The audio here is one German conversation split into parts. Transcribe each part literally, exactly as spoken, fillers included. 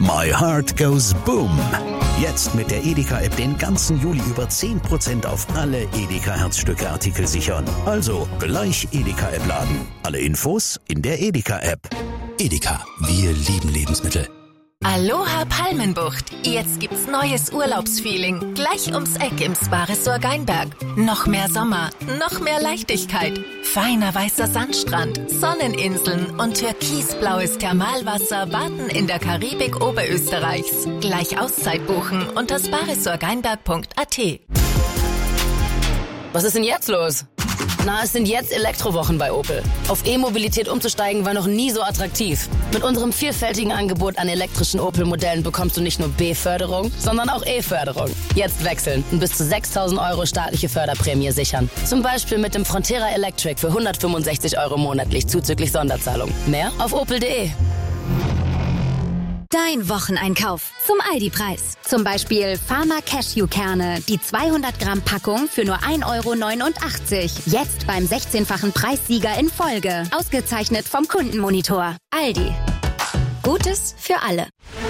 My Heart Goes Boom. Jetzt mit der Edeka-App den ganzen Juli über zehn Prozent auf alle Edeka-Herzstücke-Artikel sichern. Also gleich Edeka-App laden. Alle Infos in der Edeka-App. Edeka, wir lieben Lebensmittel. Aloha Palmenbucht. Jetzt gibt's neues Urlaubsfeeling. Gleich ums Eck im Spa-Resort Geinberg. Noch mehr Sommer, noch mehr Leichtigkeit. Feiner weißer Sandstrand, Sonneninseln und türkisblaues Thermalwasser warten in der Karibik Oberösterreichs. Gleich Auszeit buchen unter spa resort geinberg punkt a t. Was ist denn jetzt los? Na, es sind jetzt Elektrowochen bei Opel. Auf E-Mobilität umzusteigen war noch nie so attraktiv. Mit unserem vielfältigen Angebot an elektrischen Opel-Modellen bekommst du nicht nur B-Förderung, sondern auch E-Förderung. Jetzt wechseln und bis zu sechstausend Euro staatliche Förderprämie sichern. Zum Beispiel mit dem Frontera Electric für hundertfünfundsechzig Euro monatlich zuzüglich Sonderzahlung. Mehr auf opel punkt de. Dein Wocheneinkauf zum Aldi-Preis. Zum Beispiel Pharma Cashew-Kerne, die zweihundert Gramm Packung für nur ein Euro neunundachtzig. Jetzt beim sechzehnfachen Preissieger in Folge. Ausgezeichnet vom Kundenmonitor. Aldi. Gutes für alle.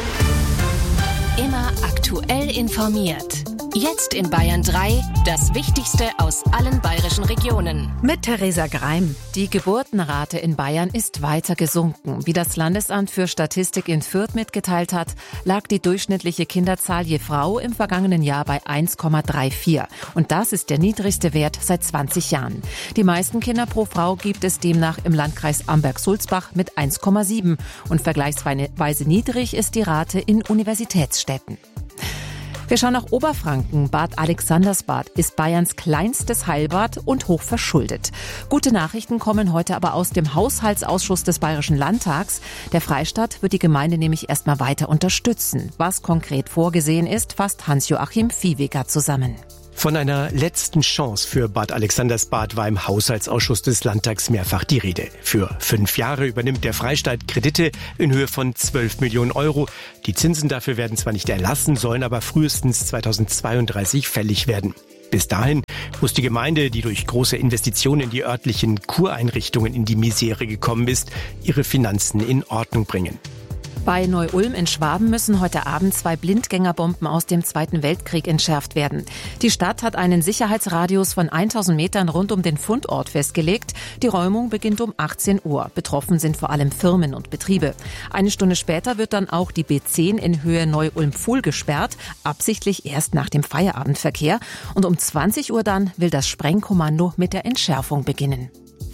Immer aktuell informiert. Jetzt in Bayern drei, das Wichtigste aus allen bayerischen Regionen. Mit Theresa Greim. Die Geburtenrate in Bayern ist weiter gesunken. Wie das Landesamt für Statistik in Fürth mitgeteilt hat, lag die durchschnittliche Kinderzahl je Frau im vergangenen Jahr bei eins Komma vierunddreißig. Und das ist der niedrigste Wert seit zwanzig Jahren. Die meisten Kinder pro Frau gibt es demnach im Landkreis Amberg-Sulzbach mit eins Komma sieben. Und vergleichsweise niedrig ist die Rate in Universitätsstädten. Wir schauen nach Oberfranken. Bad Alexandersbad ist Bayerns kleinstes Heilbad und hoch verschuldet. Gute Nachrichten kommen heute aber aus dem Haushaltsausschuss des Bayerischen Landtags. Der Freistaat wird die Gemeinde nämlich erstmal weiter unterstützen. Was konkret vorgesehen ist, fasst Hans-Joachim Viehweger zusammen. Von einer letzten Chance für Bad Alexandersbad war im Haushaltsausschuss des Landtags mehrfach die Rede. Für fünf Jahre übernimmt der Freistaat Kredite in Höhe von zwölf Millionen Euro. Die Zinsen dafür werden zwar nicht erlassen, sollen aber frühestens zweitausendzweiunddreißig fällig werden. Bis dahin muss die Gemeinde, die durch große Investitionen in die örtlichen Kureinrichtungen in die Misere gekommen ist, ihre Finanzen in Ordnung bringen. Bei Neu-Ulm in Schwaben müssen heute Abend zwei Blindgängerbomben aus dem Zweiten Weltkrieg entschärft werden. Die Stadt hat einen Sicherheitsradius von tausend Metern rund um den Fundort festgelegt. Die Räumung beginnt um achtzehn Uhr. Betroffen sind vor allem Firmen und Betriebe. Eine Stunde später wird dann auch die B zehn in Höhe Neu-Ulm-Fuhl gesperrt, absichtlich erst nach dem Feierabendverkehr. Und um zwanzig Uhr dann will das Sprengkommando mit der Entschärfung beginnen.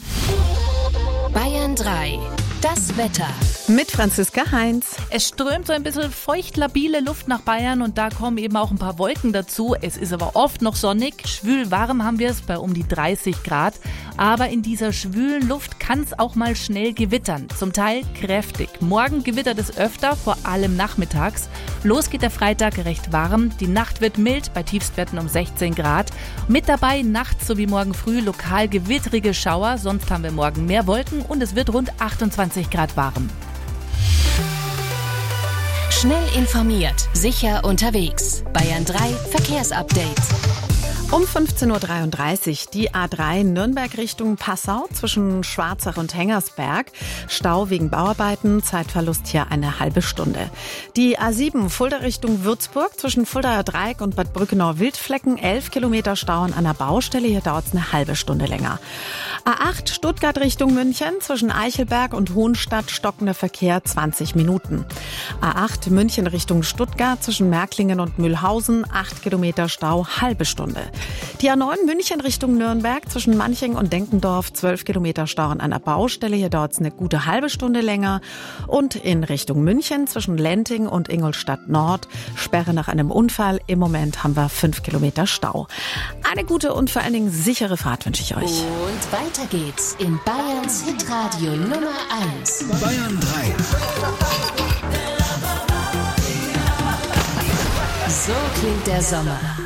Bayern drei. Das Wetter. Mit Franziska Heinz. Es strömt so ein bisschen feucht labile Luft nach Bayern und da kommen eben auch ein paar Wolken dazu. Es ist aber oft noch sonnig. Schwül warm haben wir es bei um die dreißig Grad. Aber in dieser schwülen Luft kann es auch mal schnell gewittern. Zum Teil kräftig. Morgen gewittert es öfter, vor allem nachmittags. Los geht der Freitag recht warm. Die Nacht wird mild bei Tiefstwerten um sechzehn Grad. Mit dabei nachts sowie morgen früh lokal gewittrige Schauer. Sonst haben wir morgen mehr Wolken und es wird rund achtundzwanzig Grad warm. Schnell informiert, sicher unterwegs. Bayern drei Verkehrsupdate. Um fünfzehn Uhr dreiunddreißig die A drei Nürnberg Richtung Passau zwischen Schwarzach und Hengersberg. Stau wegen Bauarbeiten, Zeitverlust hier eine halbe Stunde. Die A sieben Fulda Richtung Würzburg zwischen Fuldaer Dreieck und Bad Brückenau-Wildflecken. elf Kilometer Stau an einer Baustelle, hier dauert es eine halbe Stunde länger. A acht Stuttgart Richtung München zwischen Eichelberg und Hohenstadt stockender Verkehr zwanzig Minuten. A acht München Richtung Stuttgart zwischen Märklingen und Mühlhausen. acht Kilometer Stau, halbe Stunde. Die A neun München Richtung Nürnberg zwischen Manching und Denkendorf, zwölf Kilometer Stau an einer Baustelle. Hier dauert es eine gute halbe Stunde länger. Und in Richtung München zwischen Lenting und Ingolstadt Nord, Sperre nach einem Unfall. Im Moment haben wir fünf Kilometer Stau. Eine gute und vor allen Dingen sichere Fahrt wünsche ich euch. Und weiter geht's in Bayerns Hitradio Nummer eins. Bayern drei. So klingt der Sommer.